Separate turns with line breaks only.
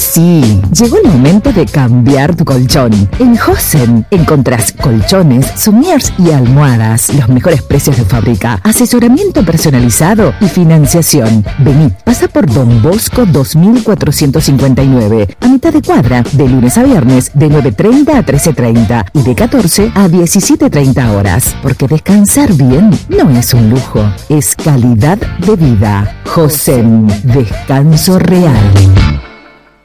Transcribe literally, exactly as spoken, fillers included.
Sí, llegó el momento de cambiar tu colchón. En Hosen encontrás colchones, somiers y almohadas. Los mejores precios de fábrica, asesoramiento personalizado y financiación. Vení, pasa por Don Bosco dos mil cuatrocientos cincuenta y nueve, a mitad de cuadra, de lunes a viernes, de nueve treinta a trece treinta y de catorce a diecisiete treinta horas. Porque descansar bien no es un lujo, es calidad de vida. Hosen, descanso real.